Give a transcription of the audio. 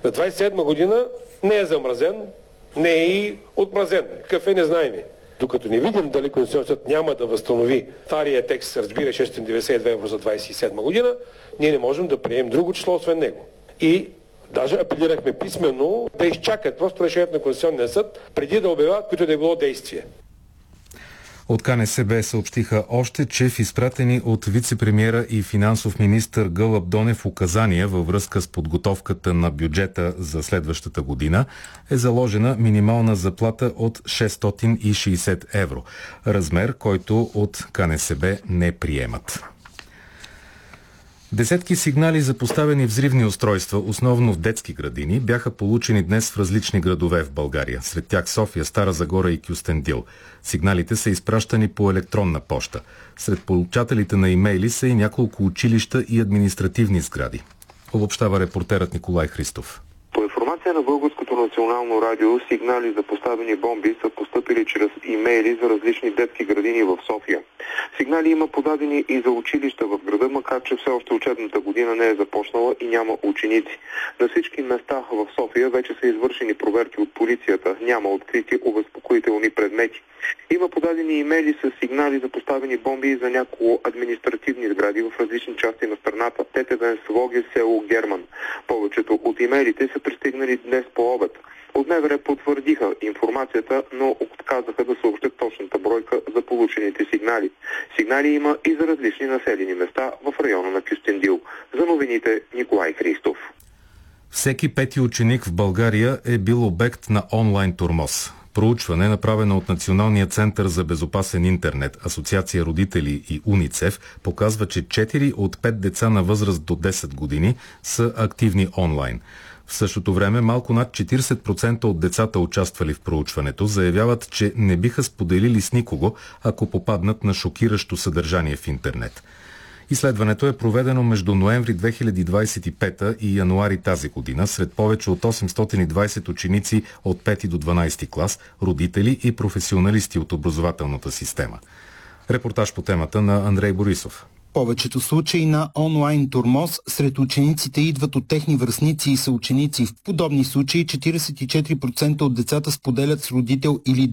На 27 година не е замразен, не е и отмразен. Какъв е, не знаем. Докато не видим дали Конституционният съд няма да възстанови стария текст, разбира 692 евро за 27 година, ние не можем да приемем друго число освен него. И даже апелирахме писменно да изчакат просто решението на Конституционния съд преди да обявят които да е било действие. От КНСБ съобщиха още, че в изпратени от вице-премиера и финансов министър Гълъб Донев указания във връзка с подготовката на бюджета за следващата година е заложена минимална заплата от 660 евро. Размер, който от КНСБ не приемат. Десетки сигнали за поставени взривни устройства, основно в детски градини, бяха получени днес в различни градове в България. Сред тях София, Стара Загора и Кюстендил. Сигналите са изпращани по електронна поща. Сред получателите на имейли са и няколко училища и административни сгради. Обобщава репортерът Николай Христов. По информация на Българското национално радио, сигнали за поставени бомби са постъпили чрез имейли за различни детски градини в София. Сигнали има подадени и за училища в града, макар че все още учебната година не е започнала и няма ученици. На всички места в София вече са извършени проверки от полицията. Няма открити обезпокоителни предмети. Има подадени имейли с сигнали за поставени бомби и за няколко административни сгради в различни части на страната. Тетевен, Своге, село Герман. Повечето от имейлите са пристигнали днес по обед. От МВР потвърдиха информацията, но отказаха да съобщат точната бройка за получените сигнали. Сигнали има и за различни населени места в района на Кюстендил. За новините Николай Христов. Всеки пети ученик в България е бил обект на онлайн тормоз. Проучване, направено от Националния център за безопасен интернет, Асоциация родители и УНИЦЕФ, показва, че 4 от 5 деца на възраст до 10 години са активни онлайн. В същото време малко над 40% от децата, участвали в проучването, заявяват, че не биха споделили с никого, ако попаднат на шокиращо съдържание в интернет. Изследването е проведено между ноември 2025 и януари тази година сред повече от 820 ученици от 5 до 12 клас, родители и професионалисти от образователната система. Репортаж по темата на Андрей Борисов. Повечето случаи на онлайн тормоз сред учениците идват от техни връстници и съученици. В подобни случаи 44% от децата споделят с родител или